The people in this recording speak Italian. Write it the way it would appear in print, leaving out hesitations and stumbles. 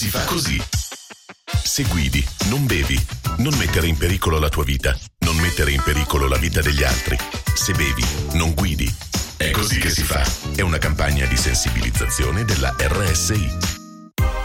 si fa così. Se guidi, non bevi. Non mettere in pericolo la tua vita. Non mettere in pericolo la vita degli altri. Se bevi, non guidi. È così che si fa. È una campagna di sensibilizzazione della RSI.